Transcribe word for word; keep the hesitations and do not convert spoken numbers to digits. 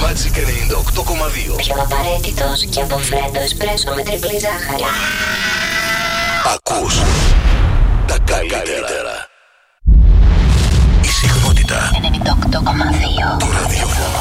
Magic ενενήντα οκτώ κόμμα δύο. Πιο απαραίτητος και από φρέντο εσπρέσο με τριπλή ζάχαρη. Ακούς τα καλύτερα. Η συχνότητα ενενήντα οκτώ κόμμα δύο. του ραδιοφώνου.